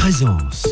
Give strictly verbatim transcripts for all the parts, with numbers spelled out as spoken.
Présence.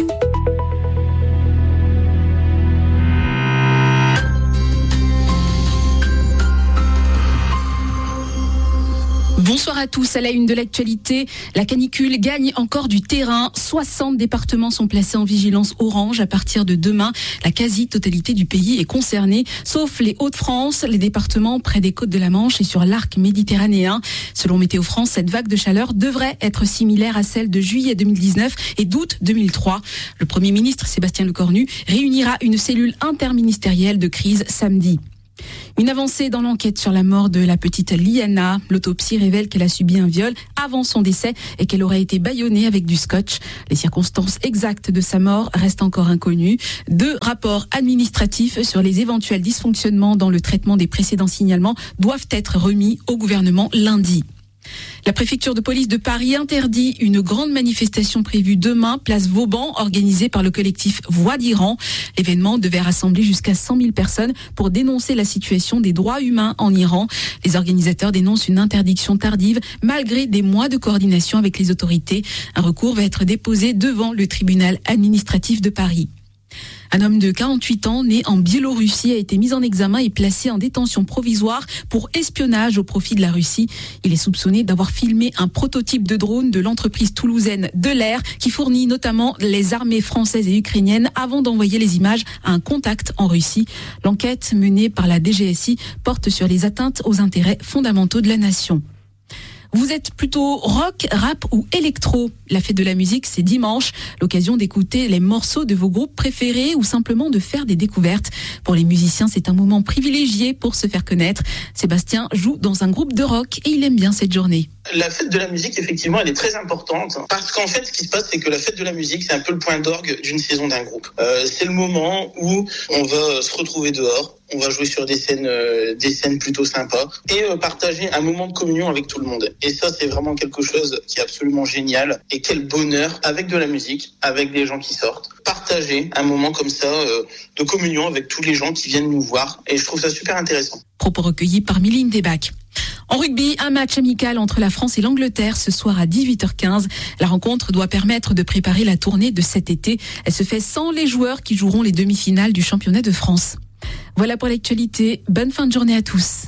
Bonsoir à tous. À la une de l'actualité, la canicule gagne encore du terrain. soixante départements sont placés en vigilance orange. À partir de demain, la quasi-totalité du pays est concernée, sauf les Hauts-de-France, les départements près des côtes de la Manche et sur l'arc méditerranéen. Selon Météo France, cette vague de chaleur devrait être similaire à celle de juillet deux mille dix-neuf et d'août deux mille trois. Le Premier ministre, Sébastien Lecornu, réunira une cellule interministérielle de crise samedi. Une avancée dans l'enquête sur la mort de la petite Liana. L'autopsie révèle qu'elle a subi un viol avant son décès et qu'elle aurait été bâillonnée avec du scotch. Les circonstances exactes de sa mort restent encore inconnues. Deux rapports administratifs sur les éventuels dysfonctionnements dans le traitement des précédents signalements doivent être remis au gouvernement lundi. La préfecture de police de Paris interdit une grande manifestation prévue demain, place Vauban, organisée par le collectif Voix d'Iran. L'événement devait rassembler jusqu'à cent mille personnes pour dénoncer la situation des droits humains en Iran. Les organisateurs dénoncent une interdiction tardive malgré des mois de coordination avec les autorités. Un recours va être déposé devant le tribunal administratif de Paris. Un homme de quarante-huit ans, né en Biélorussie, a été mis en examen et placé en détention provisoire pour espionnage au profit de la Russie. Il est soupçonné d'avoir filmé un prototype de drone de l'entreprise toulousaine De l'Air qui fournit notamment les armées françaises et ukrainiennes avant d'envoyer les images à un contact en Russie. L'enquête menée par la D G S I porte sur les atteintes aux intérêts fondamentaux de la nation. Vous êtes plutôt rock, rap ou électro? La fête de la musique, c'est dimanche. L'occasion d'écouter les morceaux de vos groupes préférés ou simplement de faire des découvertes. Pour les musiciens, c'est un moment privilégié pour se faire connaître. Sébastien joue dans un groupe de rock et il aime bien cette journée. La fête de la musique, effectivement, elle est très importante parce qu'en fait, ce qui se passe, c'est que la fête de la musique, c'est un peu le point d'orgue d'une saison d'un groupe. Euh, c'est le moment où on va se retrouver dehors. On va jouer sur des scènes, euh, des scènes plutôt sympas et euh, partager un moment de communion avec tout le monde. Et ça, c'est vraiment quelque chose qui est absolument génial. Et quel bonheur avec de la musique, avec des gens qui sortent. Partager un moment comme ça euh, de communion avec tous les gens qui viennent nous voir. Et je trouve ça super intéressant. Propos recueillis par Méline Desbacs. En rugby, un match amical entre la France et l'Angleterre ce soir à dix-huit heures quinze. La rencontre doit permettre de préparer la tournée de cet été. Elle se fait sans les joueurs qui joueront les demi-finales du championnat de France. Voilà pour l'actualité. Bonne fin de journée à tous.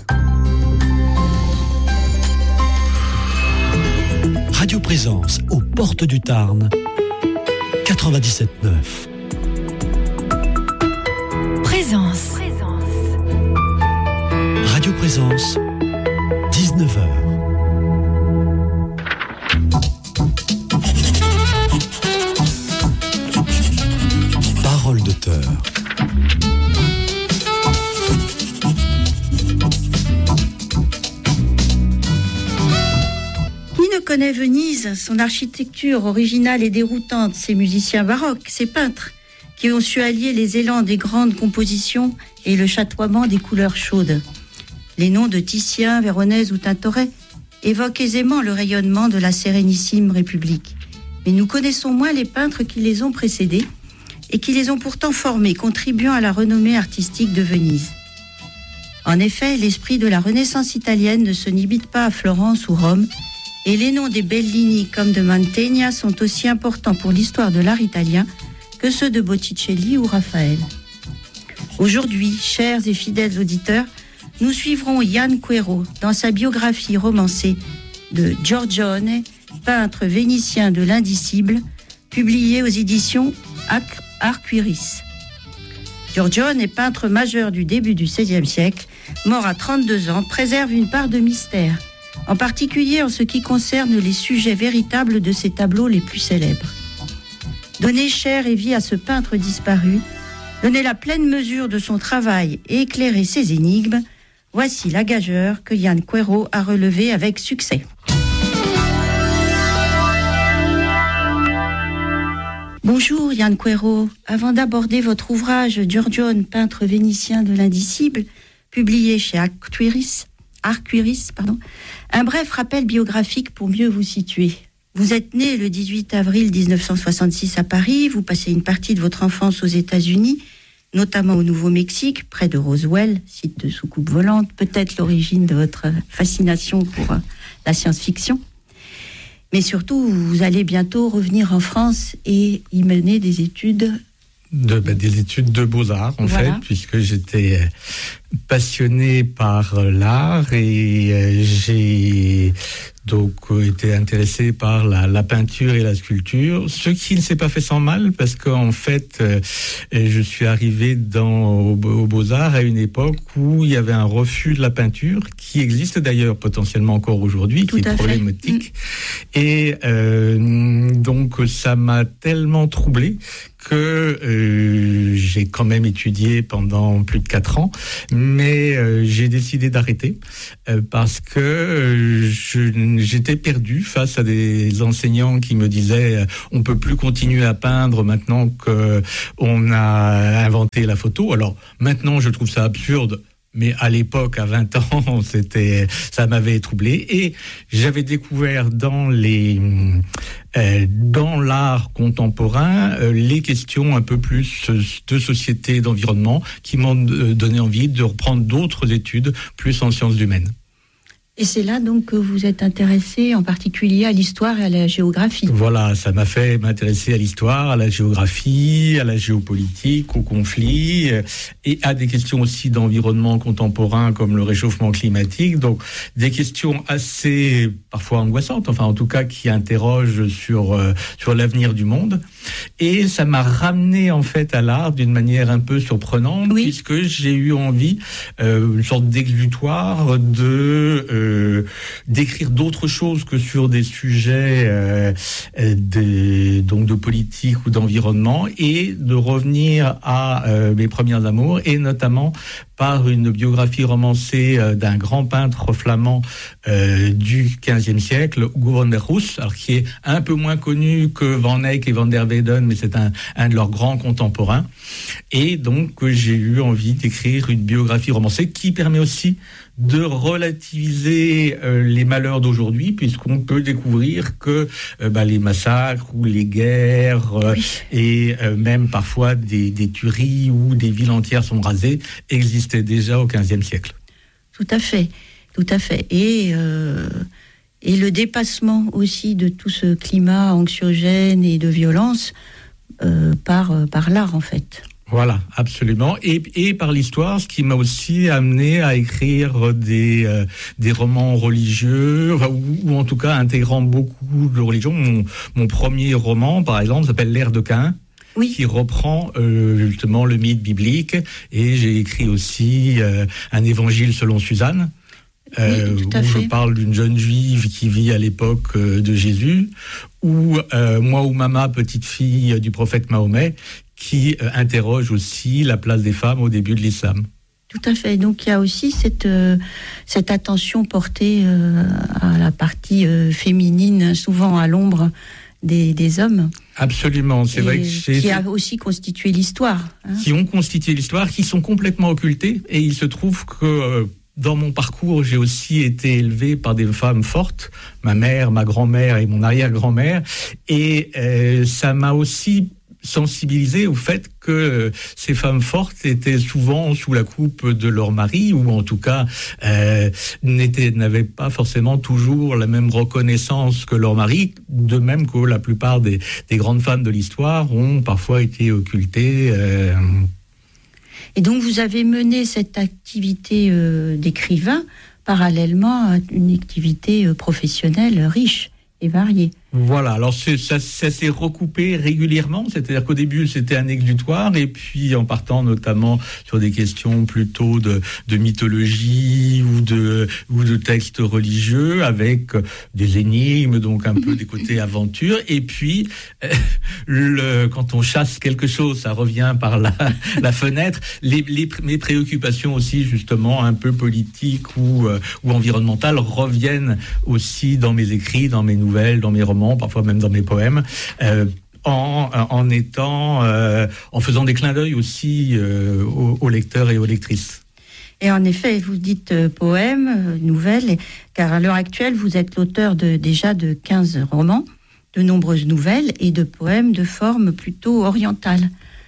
Radio Présence aux portes du Tarn, quatre-vingt-dix-sept neuf. Présence. Radio Présence, dix-neuf heures. Parole d'auteur. Connaît Venise, son architecture originale et déroutante, ses musiciens baroques, ses peintres, qui ont su allier les élans des grandes compositions et le chatoiement des couleurs chaudes. Les noms de Titien, Véronèse ou Tintoret évoquent aisément le rayonnement de la sérénissime République. Mais nous connaissons moins les peintres qui les ont précédés et qui les ont pourtant formés, contribuant à la renommée artistique de Venise. En effet, l'esprit de la Renaissance italienne ne se limite pas à Florence ou Rome, et les noms des Bellini comme de Mantegna sont aussi importants pour l'histoire de l'art italien que ceux de Botticelli ou Raphaël. Aujourd'hui, chers et fidèles auditeurs, nous suivrons Jan Quero dans sa biographie romancée de Giorgione, peintre vénitien de l'indicible, publiée aux éditions Arcueris. Giorgione, peintre majeur du début du seizième siècle, mort à trente-deux ans, préserve une part de mystère, en particulier en ce qui concerne les sujets véritables de ses tableaux les plus célèbres. Donner chair et vie à ce peintre disparu, donner la pleine mesure de son travail et éclairer ses énigmes, voici la gageure que Jan Quero a relevée avec succès. Bonjour Jan Quero. Avant d'aborder votre ouvrage Giorgione, peintre vénitien de l'indicible, publié chez Arcueris, Arcueris, pardon, un bref rappel biographique pour mieux vous situer. Vous êtes né le dix-huit avril dix-neuf cent soixante-six à Paris, vous passez une partie de votre enfance aux États-Unis, notamment au Nouveau-Mexique, près de Roswell, site de soucoupe volante, peut-être l'origine de votre fascination pour la science-fiction. Mais surtout, vous allez bientôt revenir en France et y mener des études. De, bah, des études de beaux-arts, en voilà. fait, puisque j'étais passionné par l'art et euh, j'ai donc euh, été intéressé par la, la peinture et la sculpture, ce qui ne s'est pas fait sans mal, parce qu'en fait, euh, je suis arrivé dans, au, au Beaux-Arts à une époque où il y avait un refus de la peinture, qui existe d'ailleurs potentiellement encore aujourd'hui, Tout qui est problématique. Mmh. Et euh, donc, ça m'a tellement troublé que euh, j'ai quand même étudié pendant plus de quatre ans, mais euh, j'ai décidé d'arrêter euh, parce que euh, je, j'étais perdu face à des enseignants qui me disaient euh, on peut plus continuer à peindre maintenant que on a inventé la photo. Alors maintenant, je trouve ça absurde. Mais à l'époque, à vingt ans, c'était, ça m'avait troublé. Et j'avais découvert dans les, euh, dans l'art contemporain, euh, les questions un peu plus de société, d'environnement, qui m'ont donné envie de reprendre d'autres études, plus en sciences humaines. Et c'est là donc que vous êtes intéressé en particulier à l'histoire et à la géographie. Voilà, ça m'a fait m'intéresser à l'histoire, à la géographie, à la géopolitique, aux conflits et à des questions aussi d'environnement contemporain comme le réchauffement climatique. Donc des questions assez parfois angoissantes, enfin en tout cas qui interrogent sur euh, sur l'avenir du monde. Et ça m'a ramené en fait à l'art d'une manière un peu surprenante, oui. puisque j'ai eu envie, euh, une sorte d'exutoire de euh, d'écrire d'autres choses que sur des sujets euh, de, donc de politique ou d'environnement, et de revenir à euh, mes premiers amours, et notamment par une biographie romancée euh, d'un grand peintre flamand euh, du quinzième siècle, Hugo van der Rohe, alors qui est un peu moins connu que Van Eyck et Van der Weyden, mais c'est un, un de leurs grands contemporains. Et donc j'ai eu envie d'écrire une biographie romancée qui permet aussi de relativiser euh, les malheurs d'aujourd'hui, puisqu'on peut découvrir que euh, bah, les massacres ou les guerres euh, oui. et euh, même parfois des, des tueries où des villes entières sont rasées existaient déjà au quinzième siècle. Tout à fait, tout à fait. Et, euh, et le dépassement aussi de tout ce climat anxiogène et de violence euh, par, par l'art en fait. Voilà, absolument. Et, et par l'histoire, ce qui m'a aussi amené à écrire des, euh, des romans religieux, enfin, ou, ou en tout cas intégrant beaucoup de religion. Mon, mon premier roman, par exemple, s'appelle L'ère de Caïn. Oui. Qui reprend euh, justement le mythe biblique. Et j'ai écrit aussi euh, un évangile selon Suzanne. Euh, oui, où fait. Je parle d'une jeune juive qui vit à l'époque euh, de Jésus, ou euh, moi ou Mama, petite fille du prophète Mahomet, qui euh, interroge aussi la place des femmes au début de l'islam. Tout à fait. Donc il y a aussi cette, euh, cette attention portée euh, à la partie euh, féminine, souvent à l'ombre des, des hommes. Absolument, c'est vrai que j'ai... Qui a aussi constitué l'histoire. Hein. Qui ont constitué l'histoire, qui sont complètement occultés, et il se trouve que... Euh, dans mon parcours, j'ai aussi été élevé par des femmes fortes, ma mère, ma grand-mère et mon arrière-grand-mère, et euh, ça m'a aussi sensibilisé au fait que ces femmes fortes étaient souvent sous la coupe de leur mari, ou en tout cas euh, n'étaient, n'avaient pas forcément toujours la même reconnaissance que leur mari, de même que la plupart des, des grandes femmes de l'histoire ont parfois été occultées. Euh, Et donc, vous avez mené cette activité euh, d'écrivain parallèlement à une activité euh, professionnelle riche et variée. Voilà, alors c'est, ça, ça s'est recoupé régulièrement, c'est-à-dire qu'au début c'était un exutoire, et puis en partant notamment sur des questions plutôt de, de mythologie ou de, ou de textes religieux, avec des énigmes, donc un peu des côtés aventure, et puis euh, le, quand on chasse quelque chose, ça revient par la, la fenêtre, les, les, mes préoccupations aussi justement un peu politiques ou, euh, ou environnementales reviennent aussi dans mes écrits, dans mes nouvelles, dans mes romans, parfois même dans mes poèmes, euh, en, en étant, euh, en faisant des clins d'œil aussi euh, aux, aux lecteurs et aux lectrices. Et en effet, vous dites euh, poèmes, euh, nouvelles, car à l'heure actuelle, vous êtes l'auteur de, déjà de quinze romans, de nombreuses nouvelles et de poèmes de forme plutôt orientale.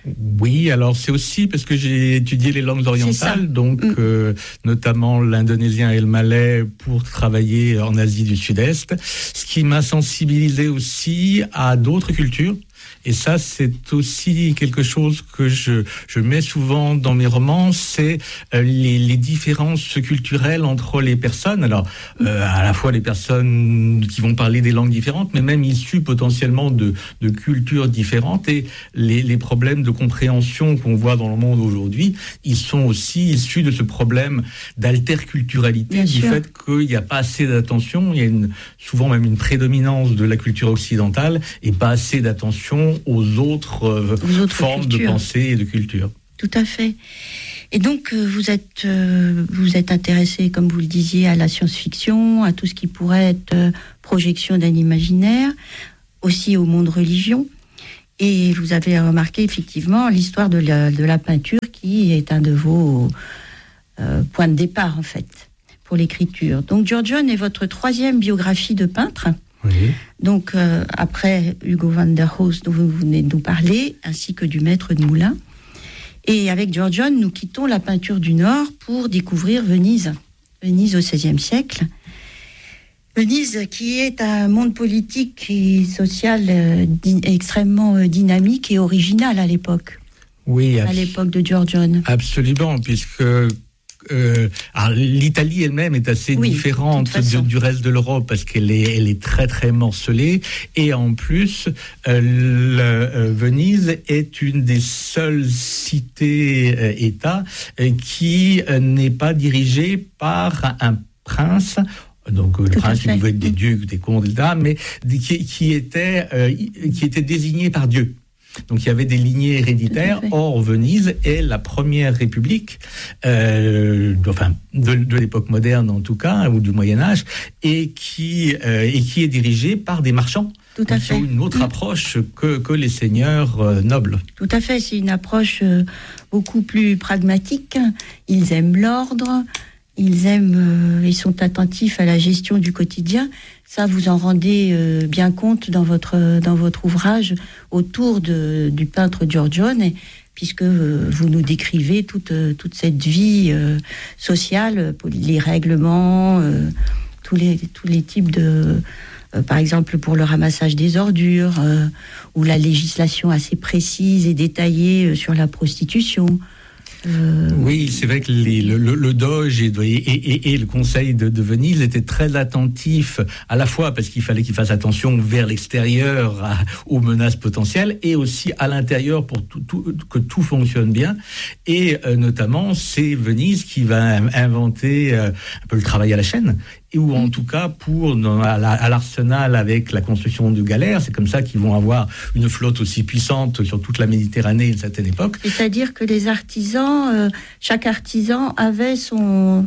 Oui, alors c'est aussi parce que j'ai étudié les langues orientales, donc mmh. euh, notamment l'indonésien et le malais pour travailler en Asie du Sud-Est, ce qui m'a sensibilisé aussi à d'autres cultures. Et ça, c'est aussi quelque chose que je, je mets souvent dans mes romans, c'est euh, les, les différences culturelles entre les personnes. Alors, euh, à la fois les personnes qui vont parler des langues différentes, mais même issues potentiellement de, de cultures différentes. Et les, les problèmes de compréhension qu'on voit dans le monde aujourd'hui, ils sont aussi issus de ce problème d'alterculturalité, Bien du sûr. fait qu'il n'y a pas assez d'attention, il y a une, souvent même une prédominance de la culture occidentale et pas assez d'attention aux autres, euh, aux autres formes cultures. de pensée et de culture. Tout à fait. Et donc, euh, vous êtes, euh, vous êtes intéressé, comme vous le disiez, à la science-fiction, à tout ce qui pourrait être euh, projection d'un imaginaire, aussi au monde religion. Et vous avez remarqué effectivement l'histoire de la, de la peinture qui est un de vos euh, points de départ, en fait, pour l'écriture. Donc, Giorgione est votre troisième biographie de peintre. Oui. Donc, euh, après Hugo van der Horst, dont vous venez de nous parler, ainsi que du maître de moulin. Et avec Giorgione, nous quittons la peinture du Nord pour découvrir Venise. Venise au seizième siècle. Venise qui est un monde politique et social euh, di- extrêmement euh, dynamique et original à l'époque. Oui, à l'époque de Giorgione. Absolument, puisque... Euh, alors, l'Italie elle-même est assez oui, différente de, du reste de l'Europe parce qu'elle est, elle est très très morcelée et en plus euh, le, euh, Venise est une des seules cités-États euh, qui euh, n'est pas dirigée par un prince. Donc le Tout prince qui pouvait être des ducs, des comtes, et cetera, mais qui, qui était euh, qui était désigné par Dieu. Donc il y avait des lignées héréditaires. Or, Venise est la première république, euh, enfin de, de l'époque moderne en tout cas, ou du Moyen Âge, et qui euh, et qui est dirigée par des marchands. Tout à fait. Qui ont une autre approche que que les seigneurs euh, nobles. Tout à fait. C'est une approche euh, beaucoup plus pragmatique. Ils aiment l'ordre. Ils aiment, euh, ils sont attentifs à la gestion du quotidien. Ça, vous en rendez euh, bien compte dans votre dans votre ouvrage autour de, du peintre Giorgione, puisque euh, vous nous décrivez toute toute cette vie euh, sociale, les règlements, euh, tous les tous les types de, euh, par exemple pour le ramassage des ordures, euh, ou la législation assez précise et détaillée euh, sur la prostitution. Euh... Oui, c'est vrai que les, le, le, le Doge et, et, et, et le Conseil de, de Venise étaient très attentifs, à la fois parce qu'il fallait qu'ils fassent attention vers l'extérieur à, aux menaces potentielles, et aussi à l'intérieur pour tout, tout, que tout fonctionne bien. Et euh, notamment, c'est Venise qui va inventer euh, un peu le travail à la chaîne, et ou en tout cas pour dans, à, la, à l'arsenal avec la construction de galères. C'est comme ça qu'ils vont avoir une flotte aussi puissante sur toute la Méditerranée à une certaine époque. C'est-à-dire que les artisans, euh, chaque artisan avait son,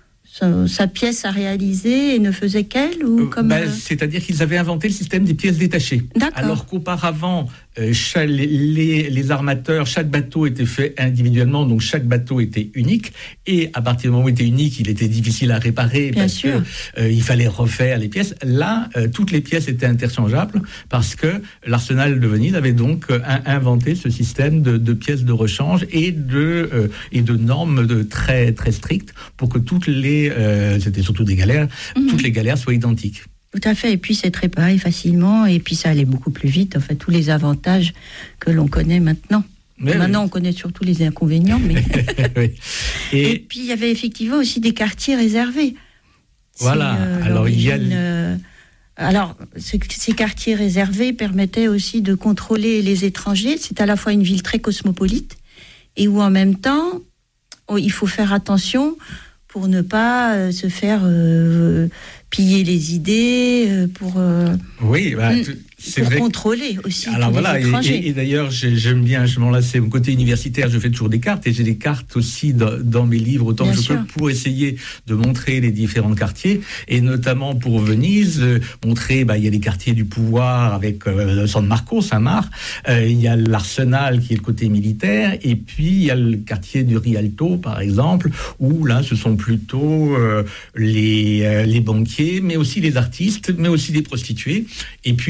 son sa pièce à réaliser et ne faisait qu'elle ou comme ben, euh... C'est-à-dire qu'ils avaient inventé le système des pièces détachées. D'accord. Alors qu'auparavant, euh, chaque, les, les, les armateurs, chaque bateau était fait individuellement, donc chaque bateau était unique. Et à partir du moment où il était unique, il était difficile à réparer. Bien parce sûr. que euh, il fallait refaire les pièces. Là, euh, toutes les pièces étaient interchangeables parce que l'arsenal de Venise avait donc euh, inventé ce système de, de pièces de rechange et de euh, et de normes de très très strictes pour que toutes les euh, c'était surtout des galères, mmh. toutes les galères soient identiques. Tout à fait, et puis c'est réparé facilement, et puis ça allait beaucoup plus vite, en fait, tous les avantages que l'on connaît maintenant. Mais maintenant, oui. On connaît surtout les inconvénients, mais... oui. et... et puis il y avait effectivement aussi des quartiers réservés. Voilà, euh, alors il y a... Euh... Alors, ce, ces quartiers réservés permettaient aussi de contrôler les étrangers. C'est à la fois une ville très cosmopolite, et où en même temps, oh, il faut faire attention pour ne pas euh, se faire... Euh, piller les idées, euh, pour, euh, oui, bah, c'est pour vrai contrôler aussi. Alors voilà, et, et, et d'ailleurs, j'aime bien, je m'en lasse, c'est mon côté universitaire, je fais toujours des cartes, et j'ai des cartes aussi dans, dans mes livres, autant bien que je sûr. peux, pour essayer de montrer les différents quartiers, et notamment pour Venise, euh, montrer, bah, il y a les quartiers du pouvoir avec euh, San Marco, Saint-Marc, euh, il y a l'Arsenal qui est le côté militaire, et puis il y a le quartier du Rialto, par exemple, où là, ce sont plutôt euh, les, euh, les banquiers, mais aussi les artistes, mais aussi des prostituées. Et puis, alors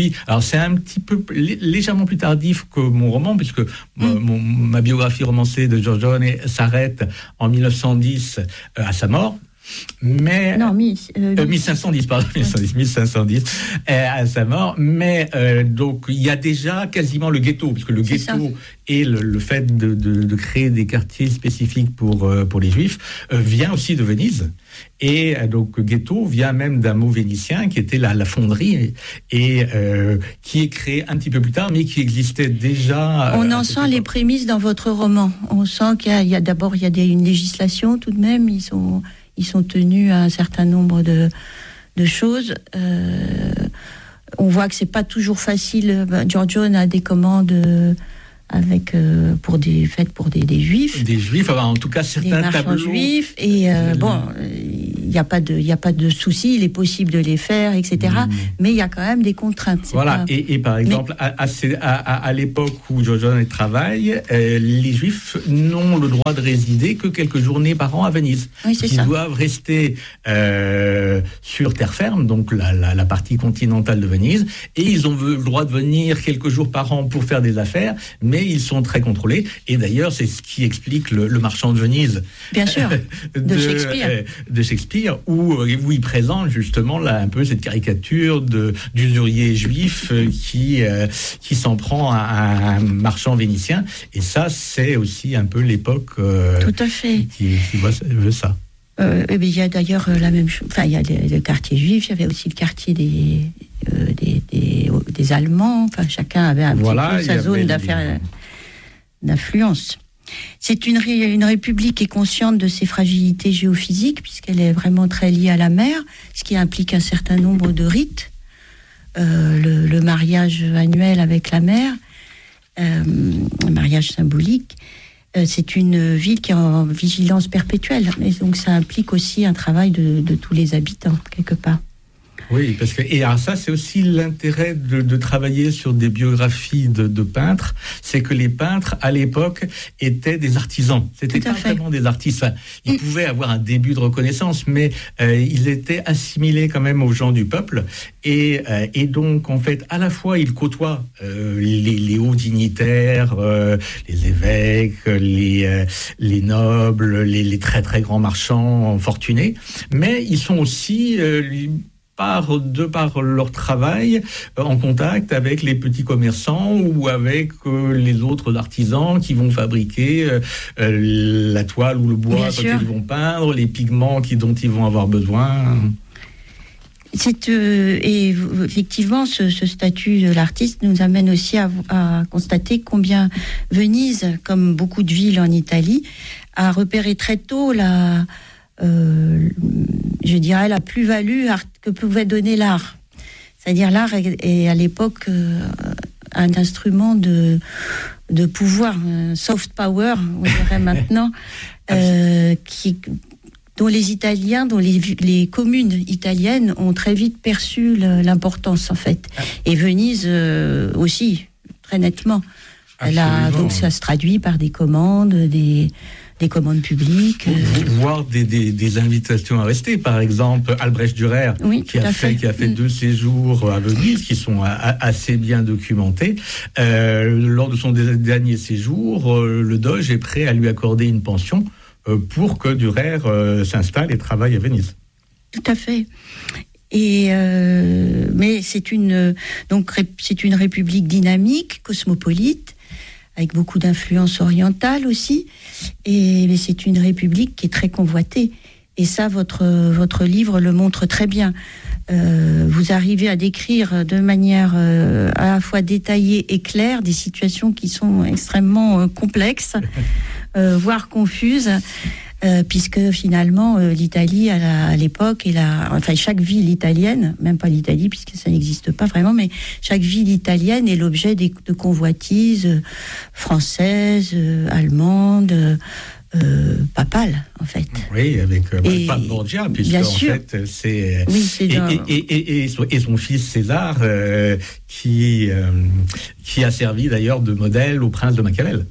c'est un petit peu lé- légèrement plus tardif que mon roman, puisque mm. mon, ma biographie romancée de Giorgione s'arrête en mille neuf cent dix euh, à sa mort. Mais non, mille, euh, euh, mille cinq cent dix, pardon, mille cinq cent dix, mille cinq cent dix euh, à sa mort. Mais euh, donc il y a déjà quasiment le ghetto, puisque le C'est ghetto ça. et le, le fait de, de, de créer des quartiers spécifiques pour euh, pour les Juifs euh, vient aussi de Venise. Et euh, donc ghetto vient même d'un mot vénitien qui était la, la fonderie et euh, qui est créé un petit peu plus tard, mais qui existait déjà. On euh, en sent les prémices dans votre roman. On sent qu'il y a, il y a d'abord il y a des, une législation tout de même. Ils sont Ils sont tenus à un certain nombre de, de choses. Euh, on voit que c'est pas toujours facile. Giorgione a des commandes avec euh, pour des faites pour des, des juifs. Des juifs, enfin, en tout cas certains des tableaux. juifs. Et euh, bon, il n'y a pas de, il y a pas de souci. Il est possible de les faire, et cetera. Mmh. Mais il y a quand même des contraintes. C'est voilà. Pas... Et, et par exemple, Mais... à, à, à, à l'époque où Giorgione travaille, euh, les juifs n'ont le droit de résider que quelques journées par an à Venise. Oui, c'est Ils ça. doivent rester euh, sur terre ferme, donc la, la, la partie continentale de Venise, et ils ont le droit de venir quelques jours par an pour faire des affaires, mais ils sont très contrôlés. Et d'ailleurs, c'est ce qui explique le, le Marchand de Venise. Bien sûr. de, de Shakespeare. Euh, de Shakespeare, où, où il présente justement là un peu cette caricature de d'usurier juif euh, qui euh, qui s'en prend à, à un marchand vénitien. Et ça, c'est aussi un peu l'époque. Euh, Tout à fait. Qui, qui voit, veut ça. Euh, il y a d'ailleurs la même chose. Enfin, il y a le, le quartier juif. Il y avait aussi le quartier des euh, des, des, des Allemands. Enfin, chacun avait un voilà, petit peu sa zone d'affaires, d'influence. C'est une, ré, une république qui est consciente de ses fragilités géophysiques, puisqu'elle est vraiment très liée à la mer, ce qui implique un certain nombre de rites. Euh, le, le mariage annuel avec la mer, euh, un mariage symbolique. Euh, c'est une ville qui est en vigilance perpétuelle. Et donc ça implique aussi un travail de, de tous les habitants, quelque part. Oui, parce que et alors ça c'est aussi l'intérêt de, de travailler sur des biographies de, de peintres, c'est que les peintres à l'époque étaient des artisans, c'était pas fait. Vraiment des artistes. Enfin, ils mmh. pouvaient avoir un début de reconnaissance, mais euh, ils étaient assimilés quand même aux gens du peuple, et, euh, et donc en fait à la fois ils côtoient euh, les, les hauts dignitaires, euh, les évêques, les euh, les nobles, les, les très très grands marchands fortunés, mais ils sont aussi euh, par, de par leur travail, euh, en contact avec les petits commerçants ou avec euh, les autres artisans qui vont fabriquer euh, euh, la toile ou le bois quand ils vont peindre, les pigments qui, dont ils vont avoir besoin. C'est, euh, et effectivement, ce, ce statut de l'artiste nous amène aussi à, à constater combien Venise, comme beaucoup de villes en Italie, a repéré très tôt la... Euh, je dirais la plus-value que pouvait donner l'art. C'est-à-dire l'art est, est à l'époque euh, un instrument de, de pouvoir, un soft power, on dirait maintenant, euh, qui, dont les Italiens, dont les, les communes italiennes ont très vite perçu le, l'importance en fait. Et Venise euh, aussi, très nettement. Elle a, donc ça se traduit par des commandes, des... des commandes publiques. Euh... Voire des, des, des invitations à rester. Par exemple, Albrecht Dürer, oui, qui, a fait, fait. qui a fait mmh. deux séjours à Venise, qui sont a, a, assez bien documentés. Euh, lors de son dernier séjour, euh, le Doge est prêt à lui accorder une pension euh, pour que Dürer euh, s'installe et travaille à Venise. Tout à fait. Et euh, mais c'est une, donc, c'est une république dynamique, cosmopolite, avec beaucoup d'influence orientale aussi, et mais c'est une république qui est très convoitée. Et ça, votre votre livre le montre très bien. Euh, vous arrivez à décrire de manière euh, à la fois détaillée et claire des situations qui sont extrêmement euh, complexes, euh, voire confuses. Euh, puisque finalement euh, l'Italie à, la, à l'époque et la, enfin chaque ville italienne, même pas l'Italie puisque ça n'existe pas vraiment, mais chaque ville italienne est l'objet des, de convoitises euh, françaises, euh, allemandes, euh, papales en fait. Oui, avec euh, et, Pape Borgia, puisque en sûr. fait c'est, oui, c'est et, dans... et, et, et, son, et son fils César euh, qui euh, qui a servi d'ailleurs de modèle au prince de Machiavel.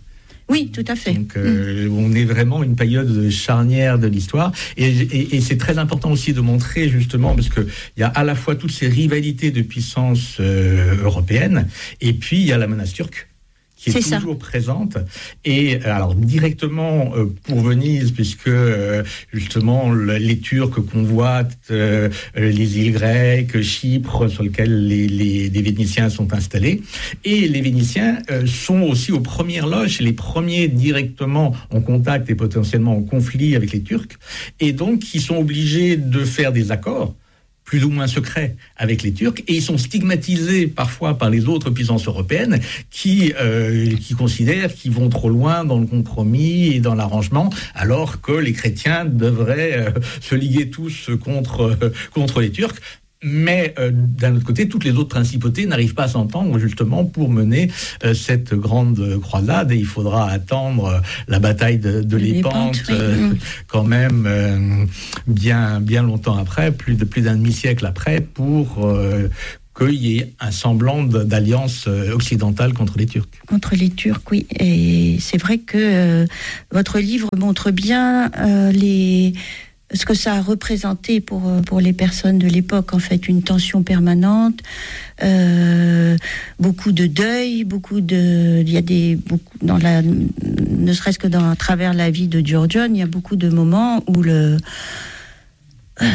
Oui, tout à fait. Donc, euh, mmh. on est vraiment une période charnière de l'histoire. Et, et, et c'est très important aussi de montrer, justement, parce qu'il y a à la fois toutes ces rivalités de puissance euh, européenne, et puis il y a la menace turque, qui est, est toujours ça. présente. Et alors, directement euh, pour Venise, puisque euh, justement le, les Turcs convoitent euh, les îles grecques, Chypre, sur lesquelles les, les, les Vénitiens sont installés. Et les Vénitiens euh, sont aussi aux premières loges, les premiers directement en contact et potentiellement en conflit avec les Turcs. Et donc, ils sont obligés de faire des accords plus ou moins secrets avec les Turcs, et ils sont stigmatisés parfois par les autres puissances européennes qui, euh, qui considèrent qu'ils vont trop loin dans le compromis et dans l'arrangement, alors que les chrétiens devraient euh, se liguer tous contre, euh, contre les Turcs. Mais euh, d'un autre côté, toutes les autres principautés n'arrivent pas à s'entendre justement pour mener euh, cette grande croisade, et il faudra attendre euh, la bataille de, de Lépante euh, oui. quand même euh, bien bien longtemps après, plus de plus d'un demi-siècle après, pour euh, qu'il y ait un semblant d'alliance occidentale contre les Turcs. Contre les Turcs, oui. Et c'est vrai que euh, votre livre montre bien euh, les ce que ça a représenté pour, pour les personnes de l'époque, en fait, une tension permanente, euh, beaucoup de deuil, beaucoup de, il y a des, beaucoup, dans la, ne serait-ce que dans, à travers la vie de Giorgione, il y a beaucoup de moments où le, euh,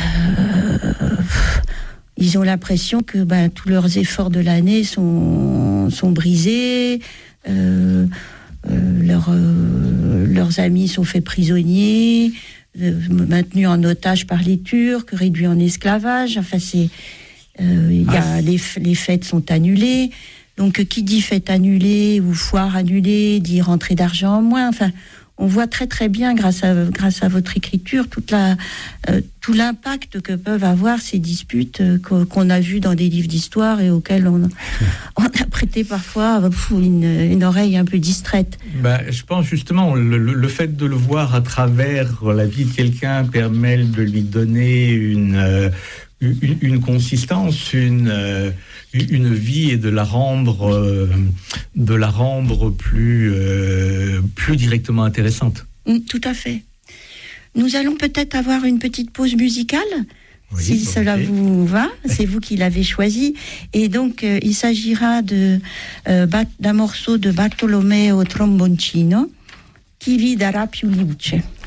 ils ont l'impression que ben, tous leurs efforts de l'année sont, sont brisés, euh, euh, leur, euh, leurs amis sont faits prisonniers, maintenus en otage par les Turcs, réduits en esclavage. Enfin, c'est, euh, y a, ah. les, les fêtes sont annulées. Donc, qui dit fête annulée ou foire annulée, dit rentrée d'argent en moins. Enfin, on voit très très bien, grâce à, grâce à votre écriture, toute la, euh, tout l'impact que peuvent avoir ces disputes euh, qu'on a vues dans des livres d'histoire et auxquels on, on a prêté parfois une, une oreille un peu distraite. Bah, je pense justement, le, le fait de le voir à travers la vie de quelqu'un permet de lui donner une... Euh, Une, une consistance, une, euh, une vie, et de la rendre, euh, de la rendre plus, euh, plus directement intéressante. Tout à fait. Nous allons peut-être avoir une petite pause musicale, oui, si bon cela okay. vous va. C'est vous qui l'avez choisi. Et donc, euh, il s'agira de, euh, d'un morceau de Bartolomeo Tromboncino, Chi vi darà più luce.